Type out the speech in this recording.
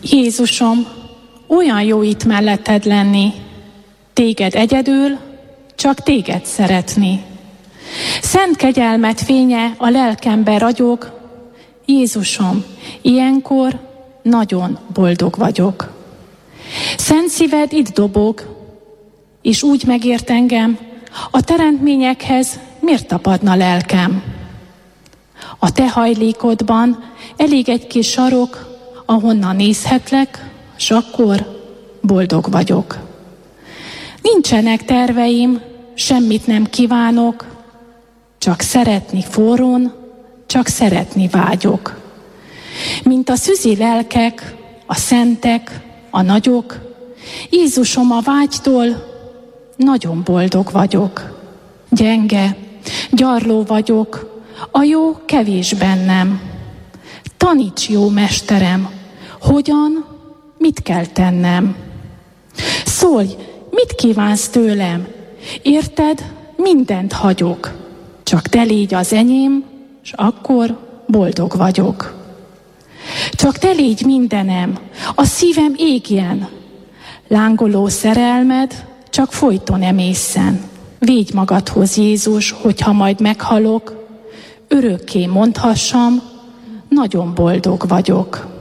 Jézusom, olyan jó itt melletted lenni, téged egyedül, csak téged szeretni. Szent kegyelmed fénye a lelkembe ragyog, Jézusom, ilyenkor nagyon boldog vagyok. Szent szíved itt dobog, és úgy megért engem, a teremtményekhez miért tapadna lelkem? A te hajlékodban elég egy kis sarok, ahonnan nézhetlek, s akkor boldog vagyok. Nincsenek terveim, semmit nem kívánok, csak szeretni forrón, csak szeretni vágyok. Mint a szüzi lelkek, a szentek, a nagyok, Jézusom, a vágytól nagyon boldog vagyok. Gyenge, gyarló vagyok, a jó kevés bennem. Taníts, jó mesterem, hogyan, mit kell tennem. Szólj, mit kívánsz tőlem? Érted, mindent hagyok. Csak te légy az enyém, s akkor boldog vagyok. Csak te légy mindenem, a szívem égjen. Lángoló szerelmed csak folyton emészen. Védj magadhoz, Jézus, hogyha majd meghalok, örökké mondhassam, nagyon boldog vagyok.